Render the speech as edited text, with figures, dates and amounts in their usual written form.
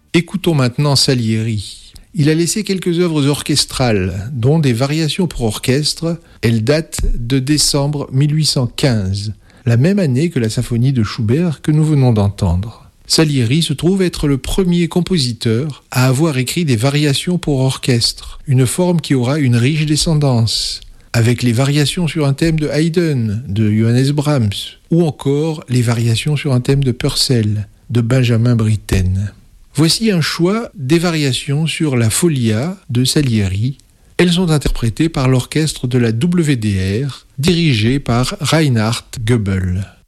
Écoutons maintenant Salieri. Il a laissé quelques œuvres orchestrales, dont des variations pour orchestre. Elles datent de décembre 1815, la même année que la symphonie de Schubert que nous venons d'entendre. Salieri se trouve être le premier compositeur à avoir écrit des variations pour orchestre, une forme qui aura une riche descendance, avec les variations sur un thème de Haydn, de Johannes Brahms, ou encore les variations sur un thème de Purcell, de Benjamin Britten. Voici un choix des variations sur la Folia de Salieri. Elles sont interprétées par l'orchestre de la WDR, dirigé par Reinhard Goebel.